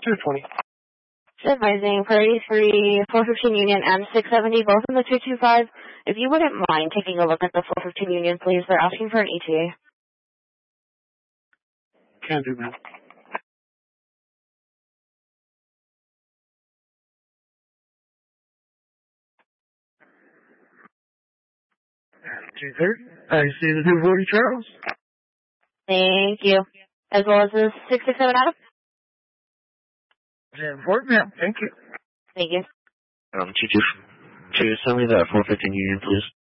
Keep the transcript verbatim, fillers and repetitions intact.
two twenty. Advising Prairie three, four fifteen Union, and six seventy, both in the two two five. If you wouldn't mind taking a look at the four fifteen Union, please. They're asking for an E T A. Can do, man. two thirty. I see the two forty Charles. Thank you. As well as the six six seven Adam. ten four, ma'am. Thank you. Thank you. Um, two two two, send me that four fifteen Union, please.